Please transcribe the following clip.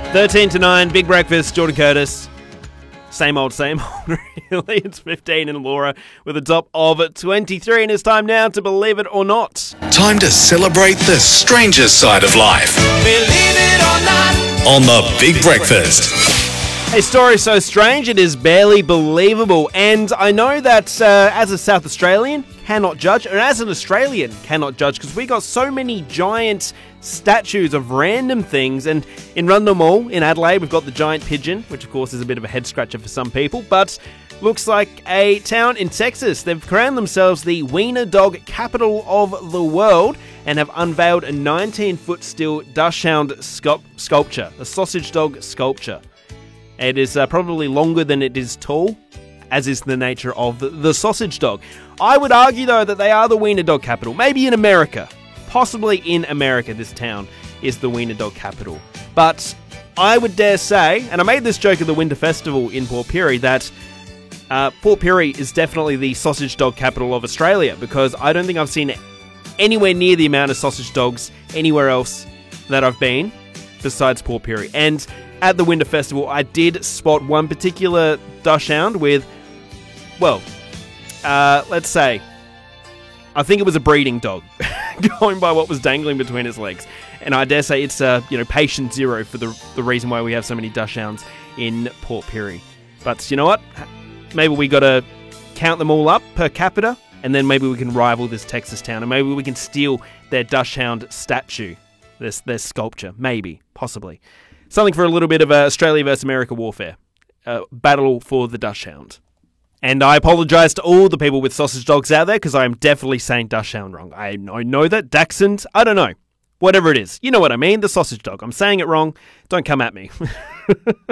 13 to 9, Big Breakfast, Jordan Curtis. Same old, really. It's 15 in Laura with a top of 23, and it's time now to Believe It or Not. Time to celebrate the stranger side of life. Believe it or not. On the Big Breakfast. A story so strange it is barely believable, and I know that as a South Australian cannot judge, and as an Australian cannot judge, because we got so many giant statues of random things. And in Rundle Mall in Adelaide, we've got the giant pigeon, which of course is a bit of a head scratcher for some people, but looks like a town in Texas. They've crowned themselves the Wiener Dog capital of the world and have unveiled a 19-foot steel dachshund sculpture, a sausage dog sculpture. It is probably longer than it is tall, as is the nature of the sausage dog. I would argue, though, that they are the Wiener Dog capital. Maybe in America. Possibly in America, this town is the Wiener Dog capital. But I would dare say, and I made this joke at the Winter Festival in Port Pirie, that Port Pirie is definitely the sausage dog capital of Australia, because I don't think I've seen anywhere near the amount of sausage dogs anywhere else that I've been besides Port Pirie. And at the Winter Festival, I did spot one particular dachshund with, well, let's say, I think it was a breeding dog, going by what was dangling between its legs. And I dare say it's patient zero for the reason why we have so many dachshunds in Port Pirie. But you know what? Maybe we got to count them all up per capita, and then maybe we can rival this Texas town, and maybe we can steal their dachshund statue, their sculpture, maybe, possibly. Something for a little bit of Australia versus America warfare. Battle for the dachshund. And I apologise to all the people with sausage dogs out there, because I am definitely saying dachshund wrong. I know that. Dachshund, I don't know. Whatever it is. You know what I mean, the sausage dog. I'm saying it wrong. Don't come at me.